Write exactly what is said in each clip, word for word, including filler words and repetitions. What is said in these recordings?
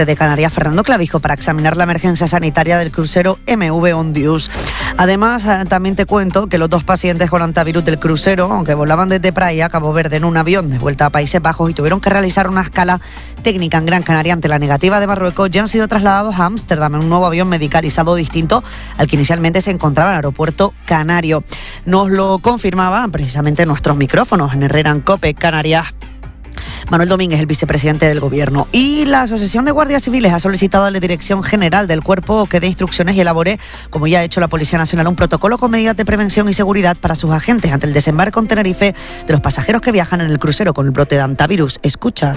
vicepresidente de Canarias, Fernando Clavijo, para examinar la emergencia sanitaria del crucero M V Ondius. Además, también te cuento que los dos pacientes con antivirus del crucero, aunque volaban desde Praia a Cabo Verde en un avión de vuelta a Países Bajos y tuvieron que realizar una escala técnica en Gran Canaria ante la negativa de Marruecos, ya han sido trasladados a Ámsterdam en un nuevo avión medicalizado distinto al que inicialmente se encontraba en el aeropuerto canario. Nos lo confirmaban precisamente nuestros micrófonos en Herrera en COPE Canarias. Manuel Domínguez, el vicepresidente del Gobierno. Y la Asociación de Guardias Civiles ha solicitado a la Dirección General del Cuerpo que dé instrucciones y elabore, como ya ha hecho la Policía Nacional, un protocolo con medidas de prevención y seguridad para sus agentes ante el desembarco en Tenerife de los pasajeros que viajan en el crucero con el brote de antivirus. Escucha.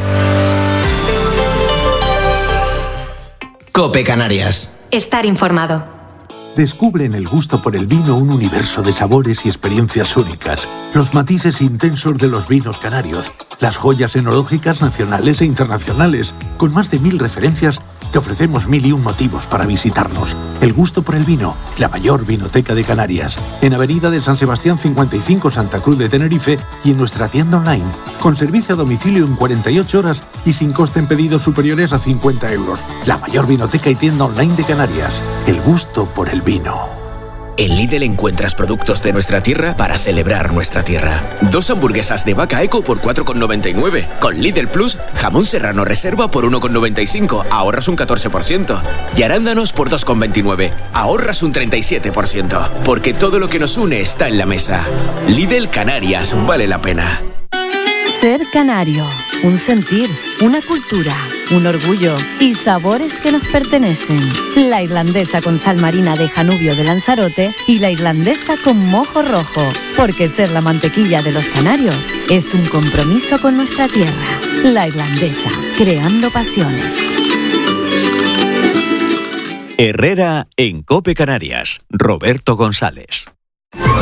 COPE Canarias. Estar informado. Descubre en el gusto por el vino un universo de sabores y experiencias únicas. Los matices intensos de los vinos canarios, las joyas enológicas nacionales e internacionales. Con más de mil referencias, te ofrecemos mil y un motivos para visitarnos. El gusto por el vino, la mayor vinoteca de Canarias. En Avenida de San Sebastián cincuenta y cinco, Santa Cruz de Tenerife, y en nuestra tienda online. Con servicio a domicilio en cuarenta y ocho horas y sin coste en pedidos superiores a cincuenta euros. La mayor vinoteca y tienda online de Canarias. El gusto por el vino. En Lidl encuentras productos de nuestra tierra para celebrar nuestra tierra. Dos hamburguesas de vaca Eco por cuatro con noventa y nueve. Con Lidl Plus, jamón serrano reserva por uno con noventa y cinco. Ahorras un catorce por ciento. Y arándanos por dos con veintinueve. Ahorras un treinta y siete por ciento. Porque todo lo que nos une está en la mesa. Lidl Canarias, vale la pena. Ser canario, un sentir, una cultura, un orgullo y sabores que nos pertenecen. La irlandesa con sal marina de Janubio de Lanzarote y la irlandesa con mojo rojo. Porque ser la mantequilla de los canarios es un compromiso con nuestra tierra. La irlandesa, creando pasiones. Herrera en COPE Canarias. Roberto González.